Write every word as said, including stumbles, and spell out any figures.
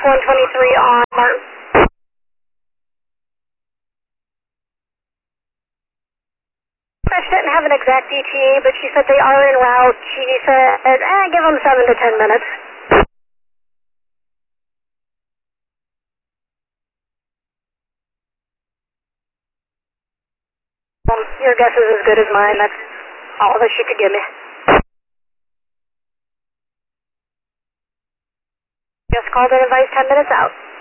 one twenty-three on Martin. She didn't have an exact E T A, but she said they are en route. She said, eh, give them seven to ten minutes. Um, your guess is as good as mine. That's all that she could give me. Just called in advice ten minutes out.